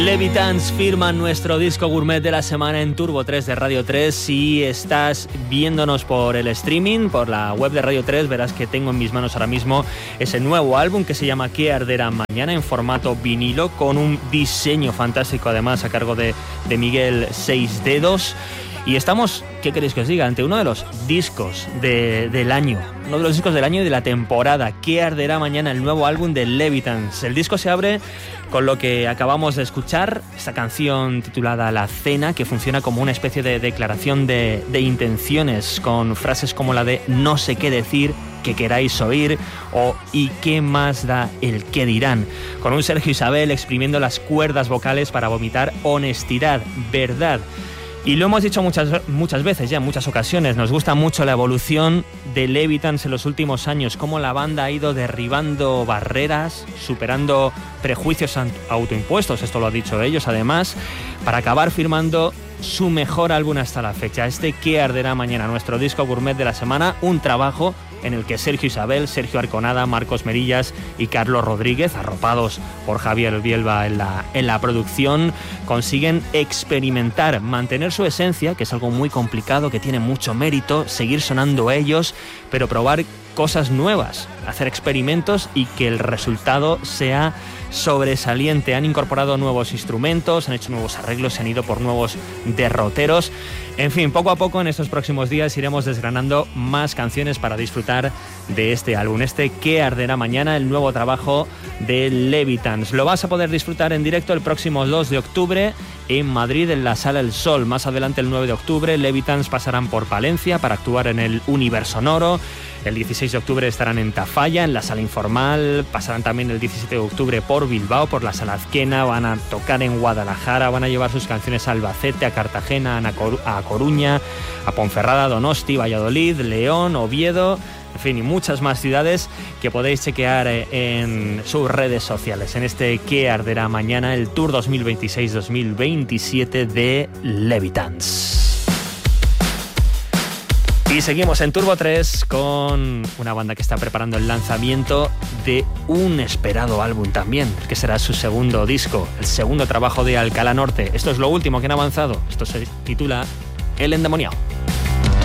Levitans firman nuestro disco gourmet de la semana en Turbo 3 de Radio 3. Si estás viéndonos por el streaming, por la web de Radio 3, verás que tengo en mis manos ahora mismo ese nuevo álbum que se llama ¿Qué arderá mañana?, en formato vinilo, con un diseño fantástico además a cargo de Miguel Seis Dedos. Y estamos, ¿qué queréis que os diga?, ante uno de los discos del año, uno de los discos del año y de la temporada. ¿Qué arderá mañana?, el nuevo álbum de Levitans. El disco se abre con lo que acabamos de escuchar, esta canción titulada La Cena, que funciona como una especie de declaración de intenciones, con frases como la de no sé qué decir, que queráis oír, o ¿y qué más da el qué dirán?, con un Sergio Isabel exprimiendo las cuerdas vocales para vomitar honestidad, verdad. Y lo hemos dicho muchas veces ya, en muchas ocasiones, nos gusta mucho la evolución de Levitans en los últimos años, cómo la banda ha ido derribando barreras, superando prejuicios autoimpuestos, esto lo han dicho ellos además, para acabar firmando su mejor álbum hasta la fecha, este ¿Qué arderá mañana?, nuestro disco gourmet de la semana, un trabajo en el que Sergio Isabel, Sergio Arconada, Marcos Merillas y Carlos Rodríguez, arropados por Javier Bielba en la producción, consiguen experimentar, mantener su esencia, que es algo muy complicado, que tiene mucho mérito, seguir sonando ellos, pero probar cosas nuevas, hacer experimentos y que el resultado sea sobresaliente. Han incorporado nuevos instrumentos, han hecho nuevos arreglos, se han ido por nuevos derroteros. En fin, poco a poco en estos próximos días iremos desgranando más canciones para disfrutar de este álbum, este ¿Qué arderá mañana?, el nuevo trabajo de Levitans. Lo vas a poder disfrutar en directo el próximo 2 de octubre en Madrid, en la Sala El Sol. Más adelante, el 9 de octubre, Levitans pasarán por Palencia para actuar en el Universonoro. El 16 de octubre estarán en Tafalla, en la Sala Informal. Pasarán también el 17 de octubre por Bilbao, por la Sala Azquena. Van a tocar en Guadalajara, van a llevar sus canciones a Albacete, a Cartagena, a Coruña, a Ponferrada, Donosti, Valladolid, León, Oviedo, en fin, y muchas más ciudades que podéis chequear en sus redes sociales, en este ¿Qué arderá mañana?, el Tour 2026-2027 de Levitans. Y seguimos en Turbo 3 con una banda que está preparando el lanzamiento de un esperado álbum también, que será su segundo disco, el segundo trabajo de Alcalá Norte. Esto es lo último que han avanzado. Esto se titula El Endemoniado.